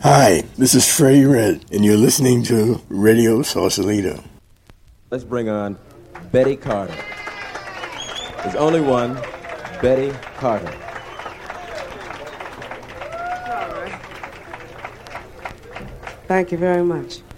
Hi, this is Freddie Red, and you're listening to Radio Sausalito. Let's bring on Betty Carter. There's only one, Betty Carter. Thank you very much.